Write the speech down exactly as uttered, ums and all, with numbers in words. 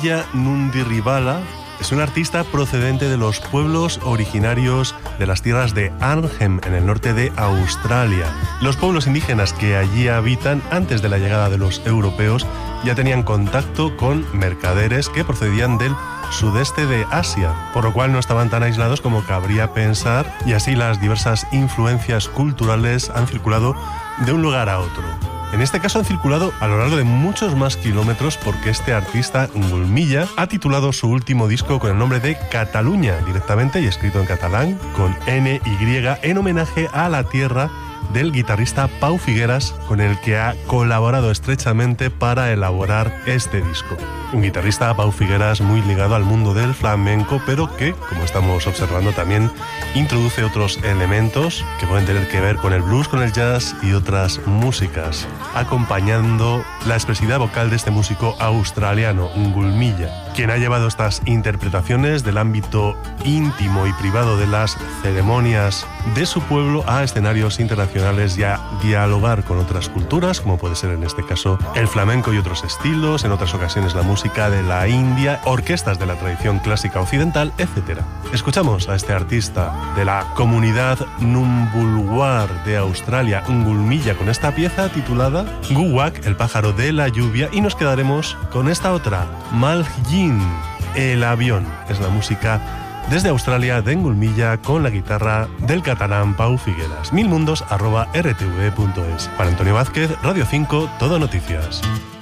Ngulmilla Nundirribala es un artista procedente de los pueblos originarios de las tierras de Arnhem, en el norte de Australia. Los pueblos indígenas que allí habitan antes de la llegada de los europeos ya tenían contacto con mercaderes que procedían del sudeste de Asia, por lo cual no estaban tan aislados como cabría pensar, y así las diversas influencias culturales han circulado de un lugar a otro. En este caso han circulado a lo largo de muchos más kilómetros, porque este artista, Ngulmilla, ha titulado su último disco con el nombre de Catalunya, directamente, y escrito en catalán, con N Y, en homenaje a la tierra del guitarrista Pau Figueras, con el que ha colaborado estrechamente para elaborar este disco. Un guitarrista, Pau Figueras, muy ligado al mundo del flamenco, pero que, como estamos observando, también introduce otros elementos que pueden tener que ver con el blues, con el jazz y otras músicas, acompañando la expresividad vocal de este músico australiano, Ngulmilla, quien ha llevado estas interpretaciones del ámbito íntimo y privado de las ceremonias de su pueblo a escenarios internacionales y a dialogar con otras culturas, como puede ser en este caso el flamenco y otros estilos, en otras ocasiones la música de la India, orquestas de la tradición clásica occidental, etcétera. Escuchamos a este artista de la comunidad Numbulwar de Australia, Ngulmilla, con esta pieza titulada Guwak, el pájaro de la lluvia, y nos quedaremos con esta otra, Malhjin, el avión. Es la música desde Australia de Ngulmilla con la guitarra del catalán Pau Figueras. Milmundos arroba r t v punto es. Juan Antonio Vázquez, Radio cinco, Todo Noticias.